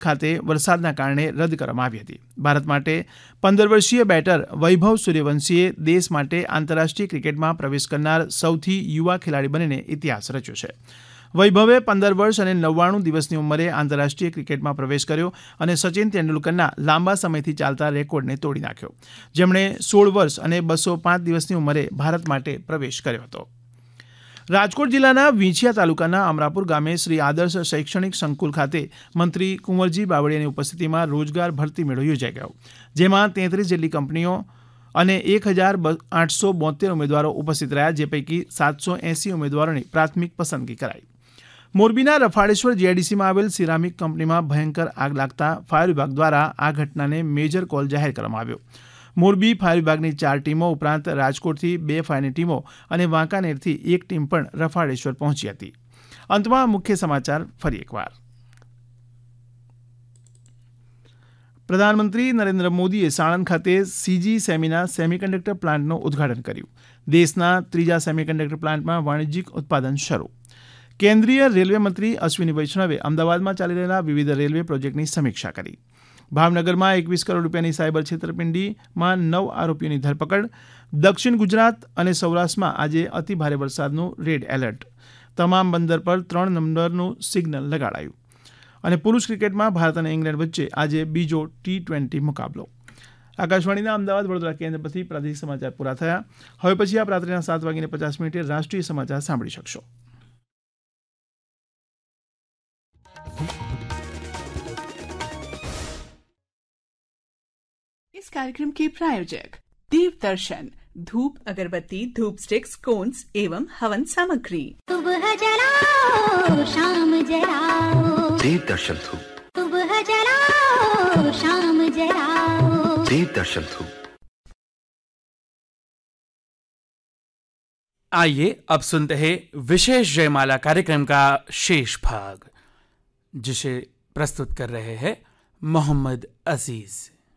ખાતે વરસાદના કારણે રદ કરવામાં આવી હતી. ભારત માટે 15 વર્ષીય બેટર વૈભવ સૂર્યવંશીએ દેશ માટે આંતરરાષ્ટ્રીય ક્રિકેટમાં પ્રવેશ કરનાર સૌથી યુવા ખેલાડી બનીને ઇતિહાસ રચ્યો છે. વૈભવે 15 વર્ષ અને 99 દિવસની ઉંમરે આંતરરાષ્ટ્રીય ક્રિકેટમાં પ્રવેશ કર્યો અને સચિન તેંડુલકરના લાંબા સમયથી ચાલતા રેકોર્ડને તોડી નાખ્યો, જેમણે 16 વર્ષ અને 205 દિવસની ઉંમરે ભારત માટે પ્રવેશ કર્યો હતો. રાજકોટ જિલ્લાના વીંછિયા તાલુકાના અમરાપુર ગામે શ્રી આદર્શ શૈક્ષણિક સંકુલ ખાતે મંત્રી કુંવરજી બાવળિયાની ઉપસ્થિતિમાં રોજગાર ભરતી મેળો યોજાઈ ગયો, જેમાં 33 જેટલી કંપનીઓ અને 1872 ઉમેદવારો ઉપસ્થિત રહ્યા, જે પૈકી 780 ઉમેદવારોની પ્રાથમિક પસંદગી કરાઈ. મોરબીના રફાળેશ્વર જીઆઈડીસીમાં આવેલ સિરામિક કંપનીમાં ભયંકર આગ લાગતા ફાયર વિભાગ દ્વારા આ ઘટનાને મેજર કોલ જાહેર કરવામાં આવ્યો. મોરબી ફાયર વિભાગની 4 ટીમો ઉપરાંત રાજકોટથી 2 ફાયરની ટીમો અને વાંકાનેરથી 1 ટીમ પણ રફાળેશ્વર પહોંચી હતી. અંતમાં મુખ્ય સમાચાર ફરી એકવાર. પ્રધાનમંત્રી નરેન્દ્ર મોદીએ સાણંદ ખાતે સીજી સેમીના સેમિકન્ડક્ટર પ્લાન્ટનું ઉદઘાટન કર્યું. દેશના 3જા સેમિકન્ડક્ટર પ્લાન્ટમાં વાણિજ્યિક ઉત્પાદન શરૂ. કેન્દ્રીય રેલવે મંત્રી અશ્વિની વૈષ્ણવે અમદાવાદમાં ચાલી રહેલા વિવિધ રેલવે પ્રોજેક્ટની સમીક્ષા કરી. ભાવનગરમાં 21 કરોડ રૂપિયાની સાયબર છેતરપિંડીમાં 9 આરોપીઓની ધરપકડ. દક્ષિણ ગુજરાત અને સૌરાષ્ટ્રમાં આજે અતિભારે વરસાદનું રેડ એલર્ટ. તમામ બંદર પર 3 નંબરનું સિગ્નલ લગાડાયું. અને પુરુષ ક્રિકેટમાં ભારત અને ઇંગ્લેન્ડ વચ્ચે આજે બીજો T20 મુકાબલો. આકાશવાણીના અમદાવાદ વડોદરા કેન્દ્ર પરથી પ્રાદેશિક સમાચાર પૂરા થયા. હવે પછી આપ રાત્રિના 7:50 રાષ્ટ્રીય સમાચાર સાંભળી શકશો. इस कार्यक्रम के प्रायोजक देव दर्शन धूप अगरबत्ती धूप स्टिक्स कोन्स एवं हवन सामग्री. सुबह जलाओ शाम जलाओ देव दर्शन धूप. सुबह जलाओ शाम जलाओ देव दर्शन धूप. आइए अब सुनते हैं विशेष जयमाला कार्यक्रम का शेष भाग, जिसे प्रस्तुत कर रहे हैं मोहम्मद अजीज.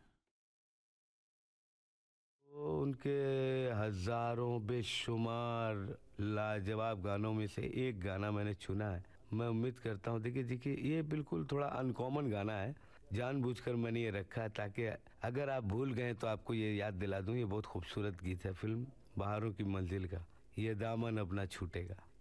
उनके हजारों बेशुमार लाजवाब गानों में से एक गाना मैंने चुना है. मैं उम्मीद करता हूँ देखिए ये बिल्कुल थोड़ा अनकॉमन गाना है. जानबूझकर मैंने ये रखा है ताकि अगर आप भूल गए तो आपको ये याद दिला दूँ. ये बहुत खूबसूरत गीत है फिल्म बहारों की मंजिल का, ये दामन अपना छूटेगा.